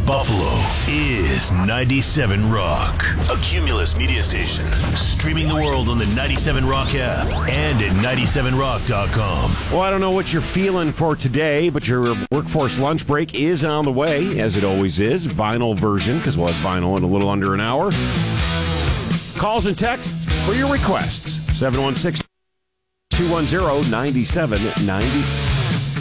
Buffalo is 97 Rock, a Cumulus media station. Streaming the world on the 97 Rock app and at 97rock.com. Well, I don't know what you're feeling for today, but your workforce lunch break is on the way, as it always is. Vinyl version, because we'll have vinyl in a little under an hour. Calls and texts for your requests. 716-210-9790.